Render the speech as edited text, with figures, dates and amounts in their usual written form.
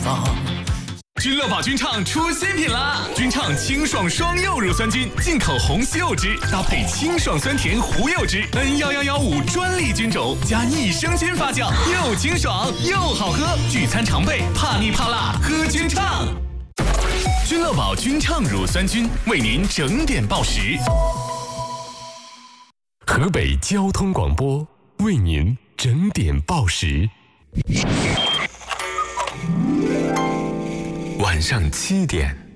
方。 君乐宝君畅出新品啦！君畅清爽双柚乳酸菌，进口红西柚汁搭配清爽酸甜胡柚汁，N1115专利菌种加益生菌发酵，又清爽又好喝。聚餐常备，怕腻怕辣喝君畅。君乐宝君畅乳酸菌为您整点报时。 河北交通广播为您整点报时。晚上7点。